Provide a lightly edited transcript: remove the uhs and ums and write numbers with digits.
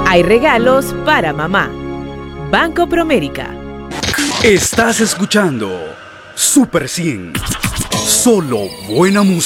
Hay regalos para mamá. Banco Promérica. Estás escuchando Super 100. Solo buena música.